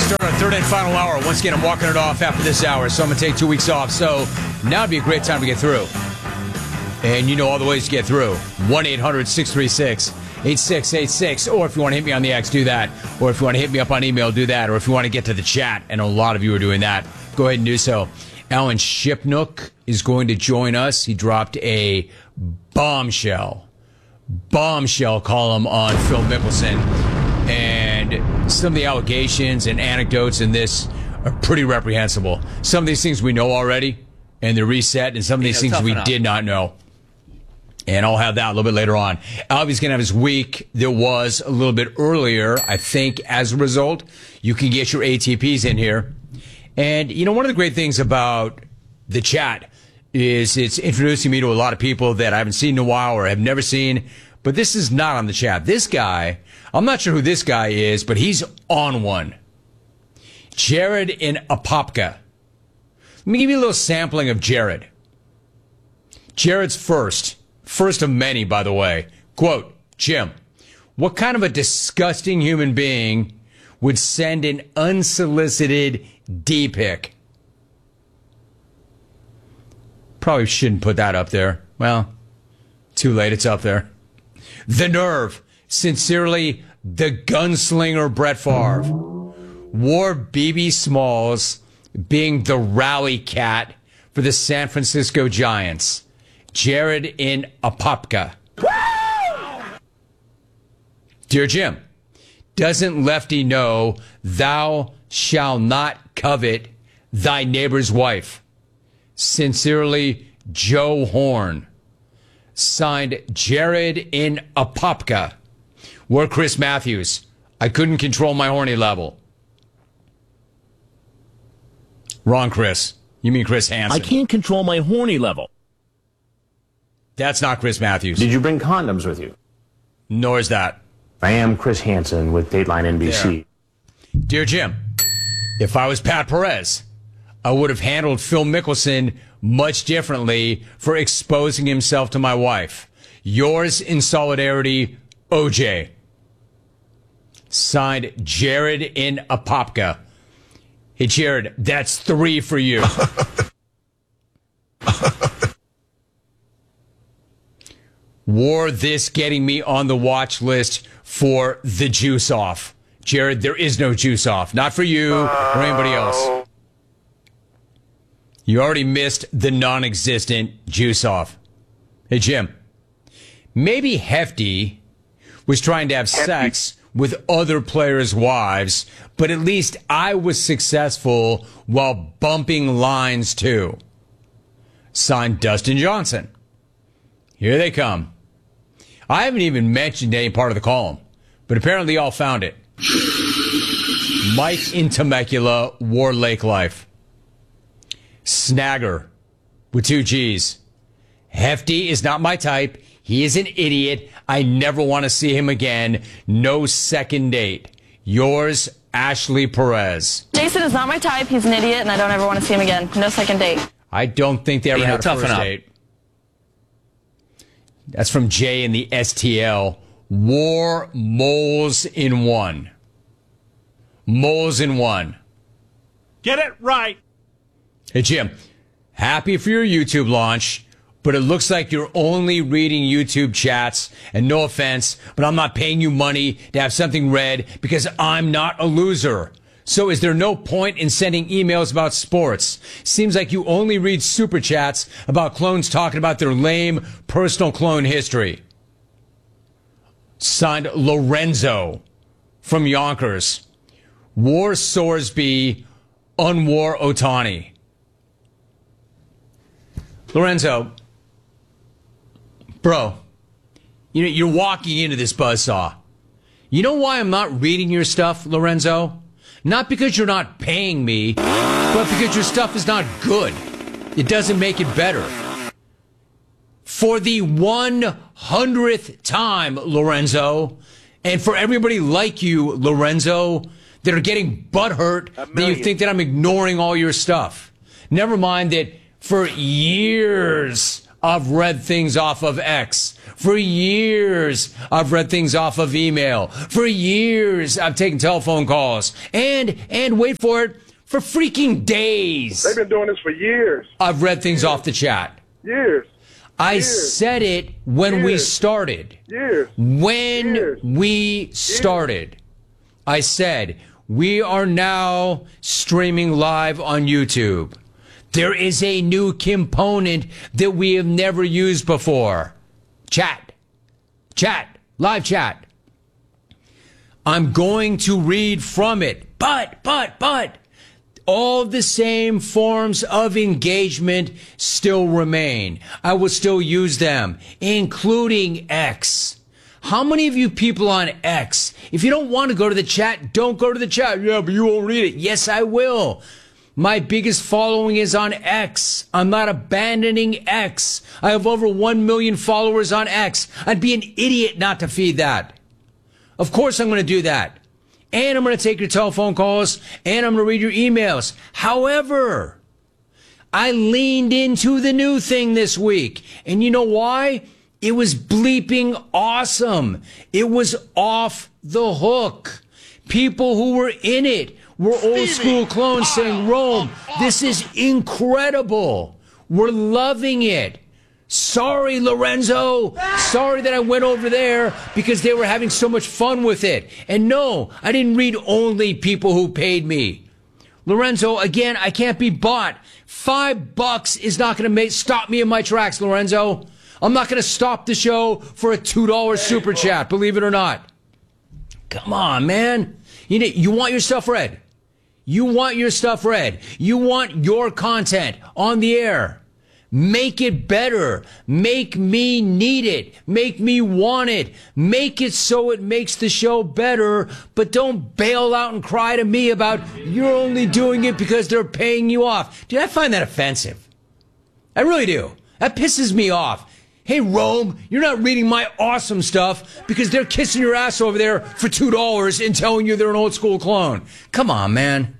Start our third and final hour. Once again, I'm walking it off after this hour, so I'm going to take 2 weeks off. So now would be a great time to get through. And you know all the ways to get through. 1-800-636-8686. Or if you want to hit me on the X, do that. Or if you want to hit me up on email, do that. Or if you want to get to the chat, and a lot of you are doing that, go ahead and do so. Alan Shipnook is going to join us. He dropped a bombshell column on Phil Mickelson. And some of the allegations and anecdotes in this are pretty reprehensible. Some of these things we know already, and they're reset, and some of these things we did not know. And I'll have that a little bit later on. Albie's going to have his week that was a little bit earlier. I think as a result, you can get your ATPs in here. And, you know, one of the great things about the chat is it's introducing me to a lot of people that I haven't seen in a while or have never seen. But this is not on the chat. This guy, I'm not sure who this guy is, but he's on one. Jared in Apopka. Let me give you a little sampling of Jared. Jared's first of many, by the way. Quote, Jim, what kind of a disgusting human being would send an unsolicited D-pic? Probably shouldn't put that up there. Well, too late, it's up there. The nerve. Sincerely, the gunslinger Brett Favre. Wore BB Smalls being the rally cat for the San Francisco Giants. Jared in Apopka. Dear Jim, doesn't Lefty know thou shalt not covet thy neighbor's wife? Sincerely, Joe Horn. Signed, Jared in Apopka. Wore Chris Matthews. I couldn't control my horny level. Wrong, Chris. You mean Chris Hansen. I can't control my horny level. That's not Chris Matthews. Did you bring condoms with you? Nor is that. I am Chris Hansen with Dateline NBC. There. Dear Jim, if I was Pat Perez, I would have handled Phil Mickelson much differently for exposing himself to my wife. Yours in solidarity, OJ. Signed, Jared in Apopka. Hey, Jared, that's 3 for you. Wore this getting me on the watch list for the juice off. Jared, there is no juice off. Not for you or anybody else. You already missed the non-existent juice off. Hey, Jim, maybe Hefty was trying to have sex with other players' wives, but at least I was successful while bumping lines too. Signed, Dustin Johnson. Here they come. I haven't even mentioned any part of the column, but apparently y'all found it. Mike in Temecula, War Lake Life. Snagger with 2 G's. Hefty is not my type. He is an idiot. I never want to see him again. No second date. Yours, Ashley Perez. Jason is not my type. He's an idiot, and I don't ever want to see him again. No second date. I don't think they ever had a first date. That's from Jay in the STL. War moles in one. Moles in one. Get it right. Hey, Jim, happy for your YouTube launch, but it looks like you're only reading YouTube chats, and no offense, but I'm not paying you money to have something read because I'm not a loser. So is there no point in sending emails about sports? Seems like you only read super chats about clones talking about their lame personal clone history. Signed, Lorenzo from Yonkers. War Sorsby, unwar Otani. Lorenzo, bro, you know, you're walking into this buzzsaw. You know why I'm not reading your stuff, Lorenzo? Not because you're not paying me, but because your stuff is not good. It doesn't make it better. For the 100th time, Lorenzo, and for everybody like you, Lorenzo, that are getting butthurt that you think that I'm ignoring all your stuff. Never mind that for years I've read things off of X. For years, I've read things off of email. For years, I've taken telephone calls. And wait for it, for freaking days. They've been doing this for years. I've read things off the chat. Years. I said it when we started. When we started, I said, we are now streaming live on YouTube. There is a new component that we have never used before. Chat, live chat. I'm going to read from it, but, all the same forms of engagement still remain. I will still use them, including X. How many of you people on X, if you don't want to go to the chat, don't go to the chat. Yeah, but you won't read it. Yes, I will. My biggest following is on X. I'm not abandoning X. I have over 1 million followers on X. I'd be an idiot not to feed that. Of course I'm going to do that. And I'm going to take your telephone calls, and I'm going to read your emails. However, I leaned into the new thing this week. And you know why? It was bleeping awesome. It was off the hook. People who were in it were old school clones saying, Rome, this is incredible. We're loving it. Sorry, Lorenzo. Sorry that I went over there because they were having so much fun with it. And no, I didn't read only people who paid me. Lorenzo, again, I can't be bought. $5 is not going to stop me in my tracks, Lorenzo. I'm not going to stop the show for a $2 super chat, believe it or not. Come on, man. You want your stuff read. You want your stuff read. You want your content on the air. Make it better. Make me need it. Make me want it. Make it so it makes the show better, but don't bail out and cry to me about you're only doing it because they're paying you off. Dude, I find that offensive. I really do. That pisses me off. Hey, Rome, you're not reading my awesome stuff because they're kissing your ass over there for $2 and telling you they're an old school clone. Come on, man.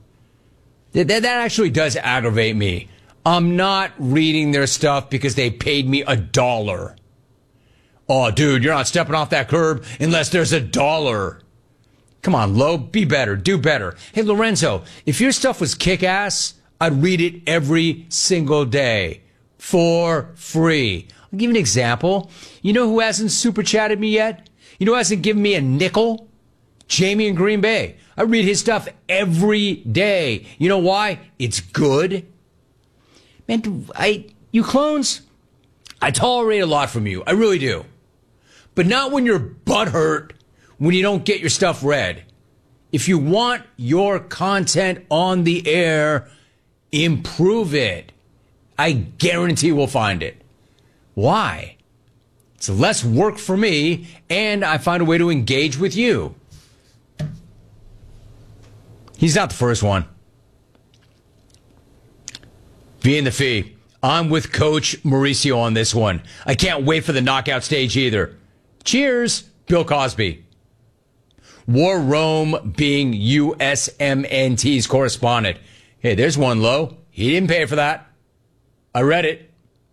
That actually does aggravate me. I'm not reading their stuff because they paid me $1. Oh, dude, you're not stepping off that curb unless there's $1. Come on, Lo, be better, do better. Hey, Lorenzo, if your stuff was kick-ass, I'd read it every single day for free. I'll give you an example. You know who hasn't super chatted me yet? You know who hasn't given me a nickel? Jamie in Green Bay. I read his stuff every day. You know why? It's good. Man, you clones, I tolerate a lot from you. I really do. But not when you're butthurt when you don't get your stuff read. If you want your content on the air, improve it. I guarantee we'll find it. Why? It's less work for me, and I find a way to engage with you. He's not the first one. V in the fee. I'm with Coach Mauricio on this one. I can't wait for the knockout stage either. Cheers, Bill Cosby. War Rome being USMNT's correspondent. Hey, there's one low. He didn't pay for that. I read it.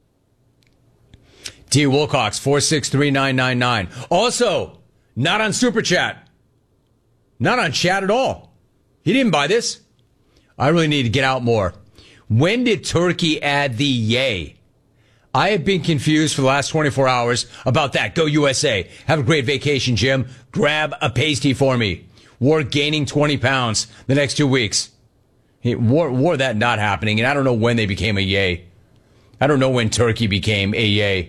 T. Wilcox, 463999. Also, not on Super Chat. Not on chat at all. He didn't buy this. I really need to get out more. When did Turkey add the yay? I have been confused for the last 24 hours about that. Go USA. Have a great vacation, Jim. Grab a pasty for me. War gaining 20 pounds the next 2 weeks. War that not happening, and I don't know when they became a yay. I don't know when Turkey became a yay.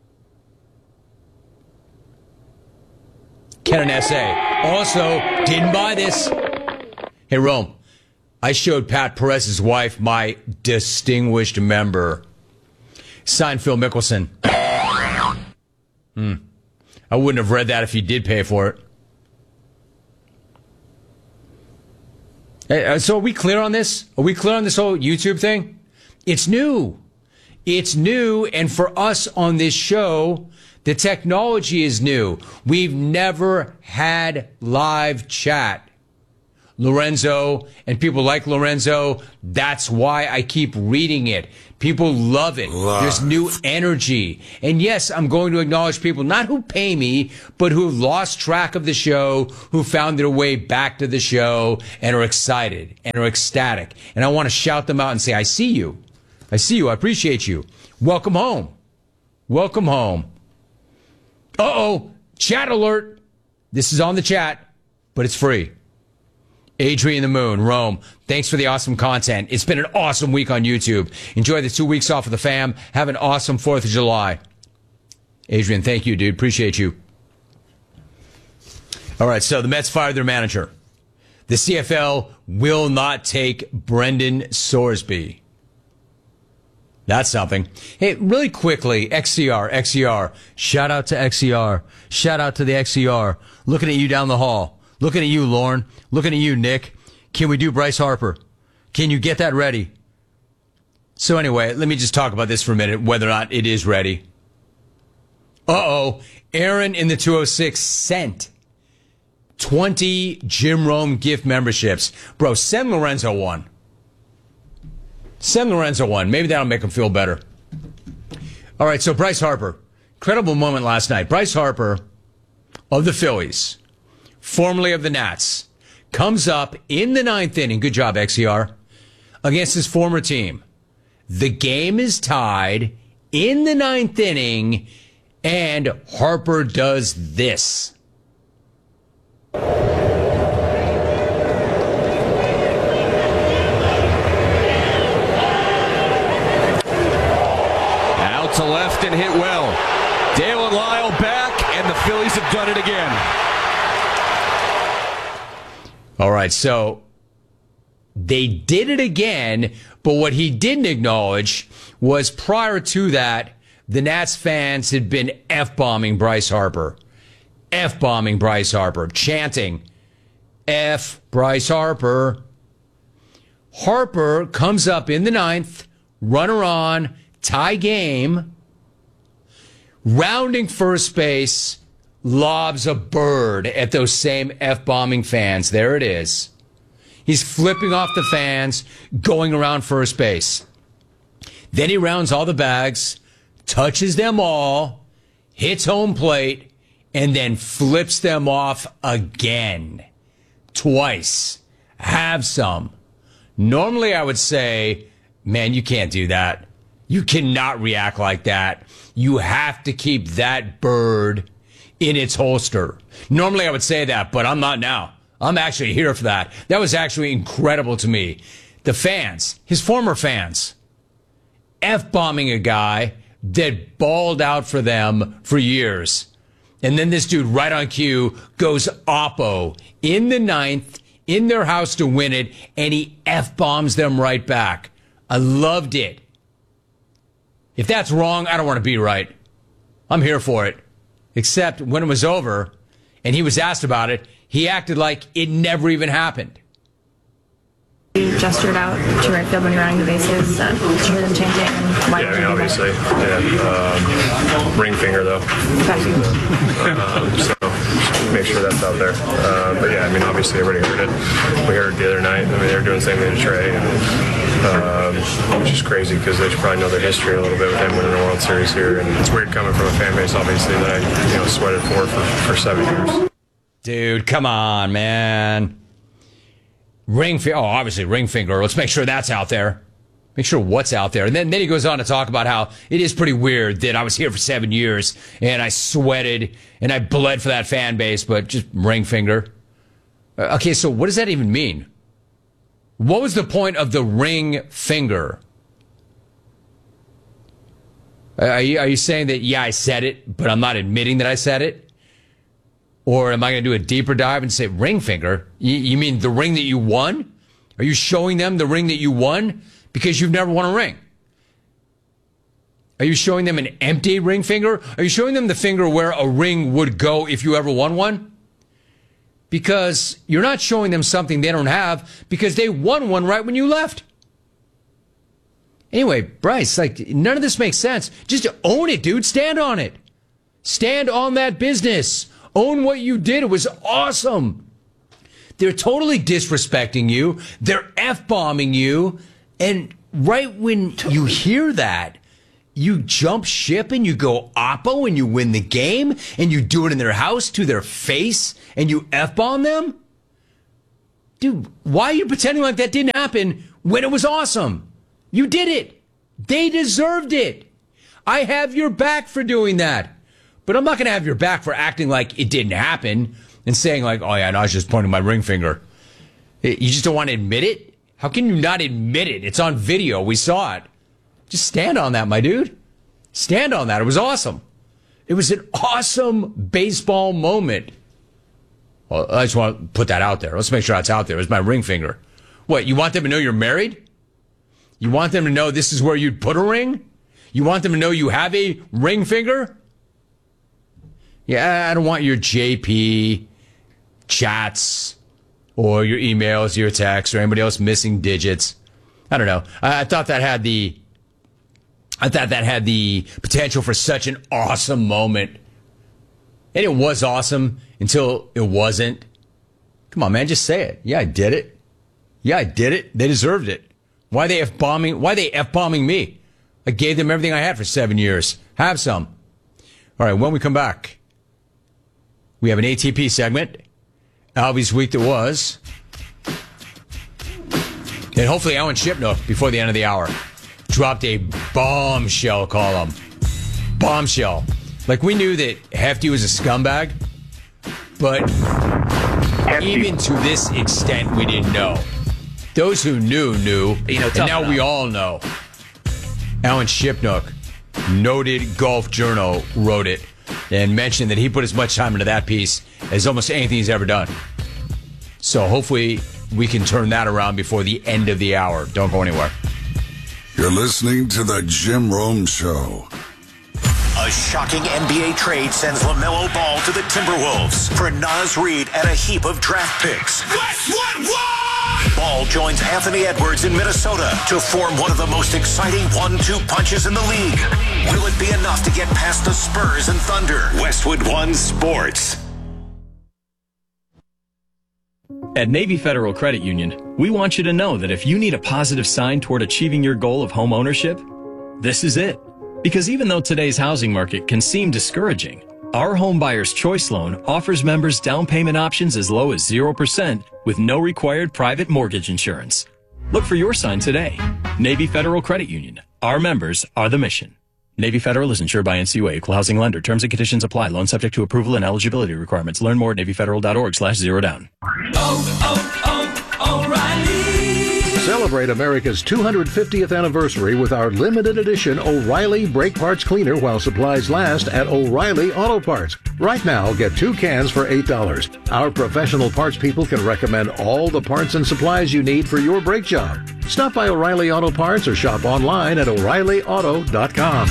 Ken and SA. Also, didn't buy this. Hey, Rome. I showed Pat Perez's wife my distinguished member. Signed Phil Mickelson. I wouldn't have read that if he did pay for it. So are we clear on this? Are we clear on this whole YouTube thing? It's new. It's new, and for us on this show, the technology is new. We've never had live chat. Lorenzo and people like Lorenzo. That's why I keep reading it. People love it. There's new energy. And yes, I'm going to acknowledge people, not who pay me, but who lost track of the show, who found their way back to the show and are excited and are ecstatic. And I want to shout them out and say, I see you. I see you. I appreciate you. Welcome home. Welcome home. Uh-oh. Chat alert. This is on the chat, but it's free. Adrian the Moon, Rome. Thanks for the awesome content. It's been an awesome week on YouTube. Enjoy the 2 weeks off with the fam. Have an awesome 4th of July. Adrian, thank you, dude. Appreciate you. All right, so the Mets fired their manager. The CFL will not take Brendan Sorsby. That's something. Hey, really quickly, XCR. Shout out to XCR. Shout out to the XCR. Looking at you down the hall. Looking at you, Lauren. Looking at you, Nick. Can we do Bryce Harper? Can you get that ready? So anyway, let me just talk about this for a minute, whether or not it is ready. Uh-oh. Aaron in the 206 sent 20 Jim Rome gift memberships. Bro, send Lorenzo one. Send Lorenzo one. Maybe that'll make him feel better. All right, so Bryce Harper. Incredible moment last night. Bryce Harper of the Phillies, formerly of the Nats, comes up in the 9th inning. Good job, XCR. Against his former team. The game is tied in the 9th inning, and Harper does this. Out to left and hit well. Dale and Lyle back, and the Phillies have done it again. All right, so they did it again, but what he didn't acknowledge was prior to that, the Nats fans had been F-bombing Bryce Harper. F-bombing Bryce Harper, chanting, F Bryce Harper. Harper comes up in the 9th, runner on, tie game, rounding first base, lobs a bird at those same F-bombing fans. There it is. He's flipping off the fans, going around first base. Then he rounds all the bags, touches them all, hits home plate, and then flips them off again. Twice. Have some. Normally I would say, man, you can't do that. You cannot react like that. You have to keep that bird in its holster. Normally I would say that, but I'm not now. I'm actually here for that. That was actually incredible to me. The fans, his former fans, F-bombing a guy that balled out for them for years. And then this dude right on cue goes oppo in the 9th, in their house to win it, and he F-bombs them right back. I loved it. If that's wrong, I don't want to be right. I'm here for it. Except when it was over and he was asked about it, he acted like it never even happened. You gestured out to right field when you're running the bases. Did you hear them chanting? And why Yeah, I mean, obviously. Yeah. Ring finger, though. So make sure that's out there. But yeah, I mean, obviously everybody heard it. We heard it the other night. I mean, they were doing the same thing to Trey. And, which is crazy because they should probably know their history a little bit with him winning the World Series here. And it's weird coming from a fan base, obviously, that I sweated for 7 years. Dude, come on, man. Ring finger. Oh, obviously ring finger. Let's make sure that's out there. Make sure what's out there. And then he goes on to talk about how it is pretty weird that I was here for 7 years and I sweated and I bled for that fan base, but just ring finger. Okay, so what does that even mean? What was the point of the ring finger? Are you saying that, yeah, I said it, but I'm not admitting that I said it? Or am I going to do a deeper dive and say ring finger? You mean the ring that you won? Are you showing them the ring that you won? Because you've never won a ring. Are you showing them an empty ring finger? Are you showing them the finger where a ring would go if you ever won one? Because you're not showing them something they don't have because they won one right when you left. Anyway, Bryce, none of this makes sense. Just own it, dude. Stand on it. Stand on that business. Own what you did. It was awesome. They're totally disrespecting you. They're F-bombing you. And right when you hear that, you jump ship and you go Oppo and you win the game and you do it in their house to their face and you F-bomb them? Dude, why are you pretending like that didn't happen when it was awesome? You did it. They deserved it. I have your back for doing that. But I'm not going to have your back for acting like it didn't happen and saying like, oh yeah, no, I was just pointing my ring finger. You just don't want to admit it? How can you not admit it? It's on video. We saw it. Just stand on that, my dude. Stand on that. It was awesome. It was an awesome baseball moment. Well, I just want to put that out there. Let's make sure that's out there. It was my ring finger. What, you want them to know you're married? You want them to know this is where you'd put a ring? You want them to know you have a ring finger? Yeah, I don't want your JP chats or your emails, your texts, or anybody else missing digits. I don't know. I thought that had the potential for such an awesome moment. And it was awesome until it wasn't. Come on, man, just say it. Yeah, I did it. Yeah, I did it. They deserved it. Why are they F-bombing me? I gave them everything I had for 7 years. Have some. All right, when we come back, we have an ATP segment. Albie's week that was. And hopefully Alan Shipnook, before the end of the hour, dropped a bombshell column. Bombshell. Like, we knew that Hefty was a scumbag, but even to this extent, we didn't know. Those who knew. And now we all know. Alan Shipnook, noted golf journal, wrote it and mentioned that he put as much time into that piece as almost anything he's ever done. So hopefully we can turn that around before the end of the hour. Don't go anywhere. You're listening to The Jim Rome Show. A shocking NBA trade sends LaMelo Ball to the Timberwolves for Naz Reid and a heap of draft picks. What? Ball joins Anthony Edwards in Minnesota to form one of the most exciting 1-2 punches in the league. Will it be enough to get past the Spurs and Thunder? Westwood One Sports. At Navy Federal Credit Union, we want you to know that if you need a positive sign toward achieving your goal of home ownership, this is it. Because even though today's housing market can seem discouraging, our Home Buyer's Choice Loan offers members down payment options as low as 0% with no required private mortgage insurance. Look for your sign today. Navy Federal Credit Union. Our members are the mission. Navy Federal is insured by NCUA, equal housing lender. Terms and conditions apply. Loan subject to approval and eligibility requirements. Learn more at NavyFederal.org/zerodown. O'Reilly. Celebrate America's 250th anniversary with our limited edition O'Reilly Brake Parts Cleaner while supplies last at O'Reilly Auto Parts. Right now, get 2 cans for $8. Our professional parts people can recommend all the parts and supplies you need for your brake job. Stop by O'Reilly Auto Parts or shop online at O'ReillyAuto.com.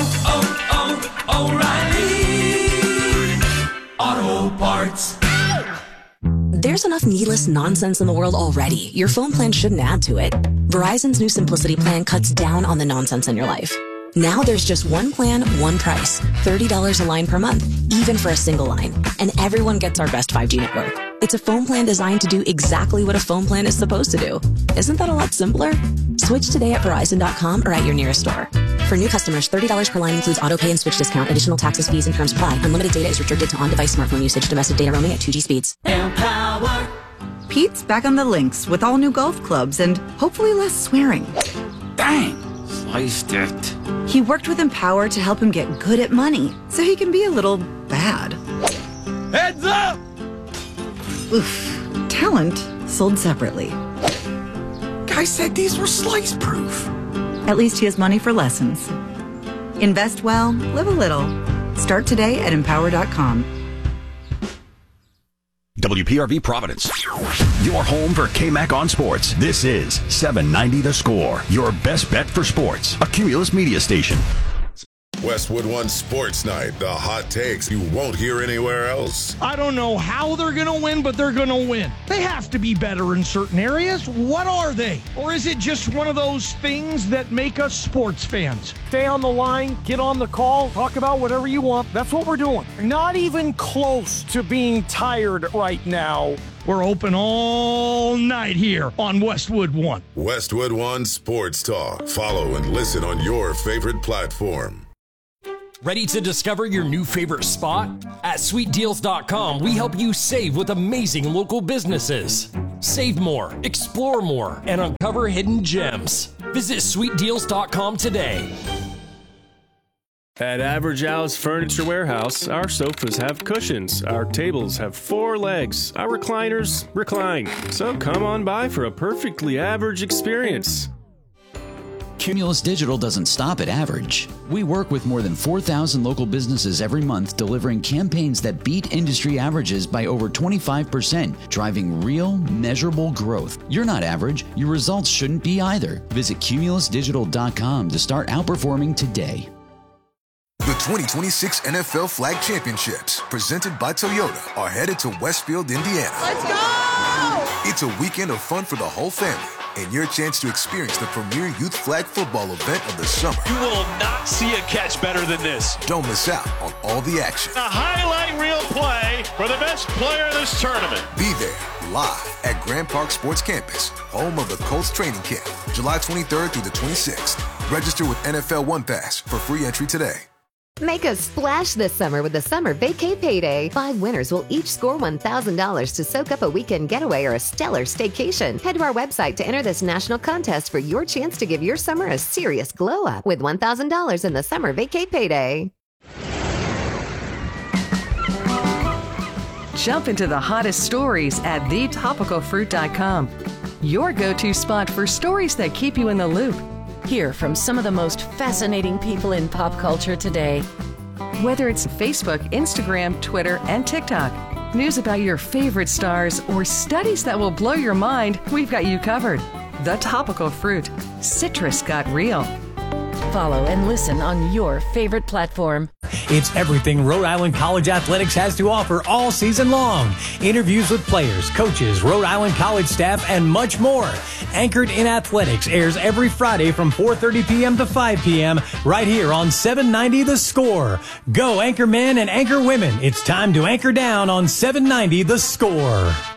O'Reilly Auto Parts. There's enough needless nonsense in the world already. Your phone plan shouldn't add to it. Verizon's new Simplicity plan cuts down on the nonsense in your life. Now there's just one plan, one price. $30 a line per month, even for a single line. And everyone gets our best 5G network. It's a phone plan designed to do exactly what a phone plan is supposed to do. Isn't that a lot simpler? Switch today at Verizon.com or at your nearest store. For new customers, $30 per line includes auto pay and switch discount. Additional taxes, fees, and terms apply. Unlimited data is restricted to on-device smartphone usage. Domestic data roaming at 2G speeds. Empower. Pete's back on the links with all new golf clubs and hopefully less swearing. Dang, sliced it. He worked with Empower to help him get good at money so he can be a little bad. Heads up! Oof. Talent sold separately. Guy said these were slice proof. At least he has money for lessons. Invest well, live a little. Start today at Empower.com. WPRV Providence, your home for KMAC on sports. This is 790 The Score, your best bet for sports. A Cumulus media station. Westwood One Sports Night, the hot takes you won't hear anywhere else. I don't know how they're going to win, but they're going to win. They have to be better in certain areas. What are they? Or is it just one of those things that make us sports fans? Stay on the line, get on the call, talk about whatever you want. That's what we're doing. Not even close to being tired right now We're open all night here on Westwood One. Westwood One Sports Talk. Follow and listen on your favorite platform. Ready to discover your new favorite spot? At sweetdeals.com, we help you save with amazing local businesses. Save more, explore more, and uncover hidden gems. Visit sweetdeals.com today. At Average Al's Furniture Warehouse, our sofas have cushions, our tables have 4 legs, our recliners recline. So come on by for a perfectly average experience. Cumulus Digital doesn't stop at average. We work with more than 4,000 local businesses every month, delivering campaigns that beat industry averages by over 25%, driving real, measurable growth. You're not average. Your results shouldn't be either. Visit cumulusdigital.com to start outperforming today. The 2026 NFL Flag Championships, presented by Toyota, are headed to Westfield, Indiana. Let's go! It's a weekend of fun for the whole family, and your chance to experience the premier youth flag football event of the summer. You will not see a catch better than this. Don't miss out on all the action. A highlight reel play for the best player in this tournament. Be there, live at Grand Park Sports Campus, home of the Colts training camp, July 23rd through the 26th. Register with NFL One Pass for free entry today. Make a splash this summer with the Summer Vacay Payday. 5 winners will each score $1,000 to soak up a weekend getaway or a stellar staycation. Head to our website to enter this national contest for your chance to give your summer a serious glow up with $1,000 in the Summer Vacay Payday. Jump into the hottest stories at thetopicalfruit.com. Your go-to spot for stories that keep you in the loop. Hear from some of the most fascinating people in pop culture today. Whether it's Facebook, Instagram, Twitter, and TikTok, news about your favorite stars, or studies that will blow your mind, we've got you covered. The Topical Fruit. Citrus got real. Follow and listen on your favorite platform. It's everything Rhode Island College Athletics has to offer all season long. Interviews with players, coaches, Rhode Island College staff, and much more. Anchored in Athletics airs every Friday from 4:30 p.m. to 5 p.m. right here on 790 The Score. Go Anchor Men and Anchor Women. It's time to anchor down on 790 The Score.